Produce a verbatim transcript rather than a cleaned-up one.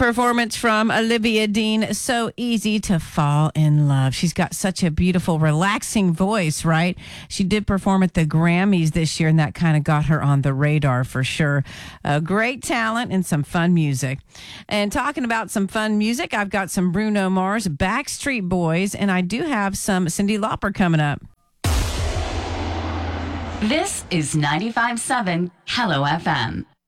performance from Olivia Dean. So easy to fall in love. She's got such a beautiful, relaxing voice, right? She did perform at the Grammys this year, and that kind of got her on the radar for sure. Uh, great talent and some fun music. And talking about some fun music, I've got some Bruno Mars, Backstreet Boys, and I do have some Cyndi Lauper coming up. This is ninety-five point seven Hello F M.